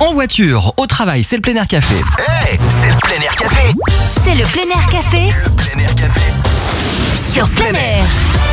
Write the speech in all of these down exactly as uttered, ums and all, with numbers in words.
en voiture, au travail, c'est le plein air café. Hey, c'est le plein air café. C'est le plein air café Le plein air café sur plein air.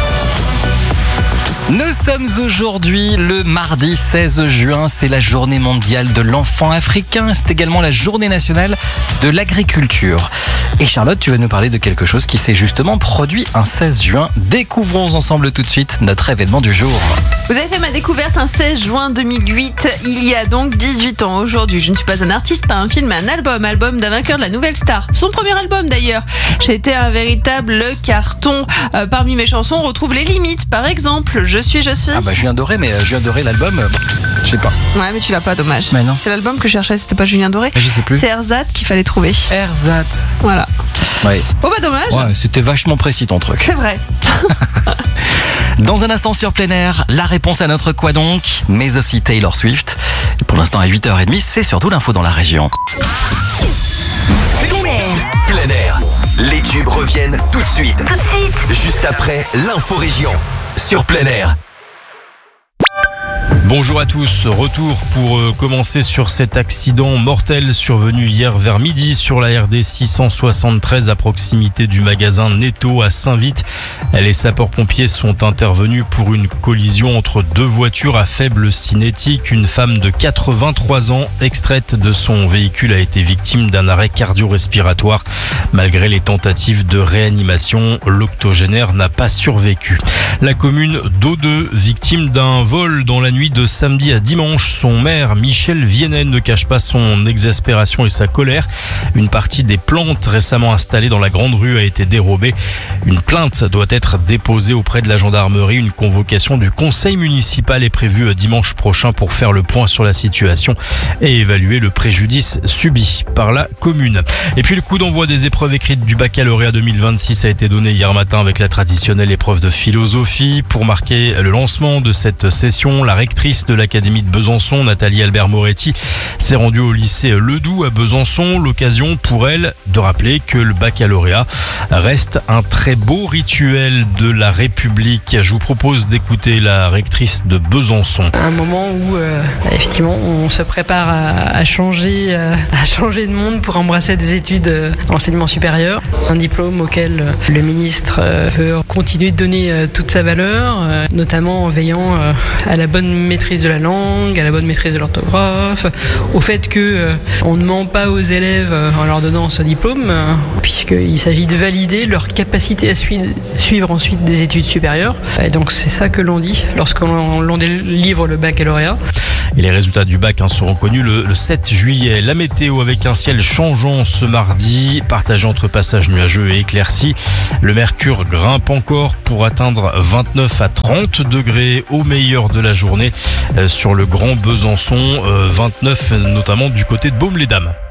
Nous sommes aujourd'hui le mardi seize juin, c'est la journée mondiale de l'enfant africain, c'est également la journée nationale de l'agriculture. Et Charlotte, tu vas nous parler de quelque chose qui s'est justement produit un seize juin. Découvrons ensemble tout de suite notre événement du jour. Vous avez fait ma découverte un seize juin deux mille huit, il y a donc dix-huit ans aujourd'hui. Je ne suis pas un artiste, pas un film, mais un album, album d'un vainqueur de la Nouvelle Star. Son premier album d'ailleurs. J'ai été un véritable carton. Euh, parmi mes chansons, on retrouve Les Limites, par exemple. Je suis, je suis. Ah bah Julien Doré, mais euh, Julien Doré, l'album, euh, je sais pas. Ouais, mais tu l'as pas, dommage. Mais non. C'est l'album que je cherchais, c'était pas Julien Doré. Je sais plus. C'est Erzat qu'il fallait trouver. Erzat. Voilà. Ouais. Bon bah dommage. Ouais, c'était vachement précis ton truc. C'est vrai. Dans un instant sur plein air, la réponse à notre quoi donc, mais aussi Taylor Swift. Et pour l'instant à huit heures trente, c'est surtout l'info dans la région. Plein air. Plein air. Les tubes reviennent tout de suite. Tout de suite. Juste après l'info région sur plein air. Bonjour à tous, retour pour euh, commencer sur cet accident mortel survenu hier vers midi sur la R D six cent soixante-treize à proximité du magasin Netto à Saint-Vith. Les sapeurs-pompiers sont intervenus pour une collision entre deux voitures à faible cinétique. Une femme de quatre-vingt-trois ans extraite de son véhicule a été victime d'un arrêt cardio-respiratoire. Malgré les tentatives de réanimation, l'octogénaire n'a pas survécu. La commune d'Audeux, victime d'un vol dans la nuit de samedi à dimanche. Son maire, Michel Viennet, ne cache pas son exaspération et sa colère. Une partie des plantes récemment installées dans la grande rue a été dérobée. Une plainte doit être déposée auprès de la gendarmerie. Une convocation du conseil municipal est prévue dimanche prochain pour faire le point sur la situation et évaluer le préjudice subi par la commune. Et puis le coup d'envoi des épreuves écrites du baccalauréat deux mille vingt-six a été donné hier matin avec la traditionnelle épreuve de philosophie. Pour marquer le lancement de cette session, la rectrice de l'Académie de Besançon, Nathalie Albert Moretti, s'est rendue au lycée Ledoux à Besançon. L'occasion pour elle de rappeler que le baccalauréat reste un très beau rituel de la République. Je vous propose d'écouter la rectrice de Besançon. Un moment où euh, effectivement on se prépare à, à changer, euh, à changer de monde pour embrasser des études euh, d'enseignement supérieur. Un diplôme auquel euh, le ministre euh, veut continuer de donner euh, toute sa valeur, euh, notamment en veillant euh, à la bonne maîtrise de la langue, à la bonne maîtrise de l'orthographe, au fait que euh, on ne ment pas aux élèves euh, en leur donnant ce diplôme, euh, puisqu'il s'agit de valider leur capacité à suivre, suivre ensuite des études supérieures. Et donc c'est ça que l'on dit lorsqu'on l'on délivre le baccalauréat. Et les résultats du bac hein, seront connus le, le sept juillet. La météo avec un ciel changeant ce mardi, partagé entre passages nuageux et éclaircis. Le mercure grimpe encore pour atteindre vingt-neuf à trente degrés au meilleur de la journée euh, sur le Grand Besançon, euh, vingt-neuf notamment du côté de Baume-les-Dames.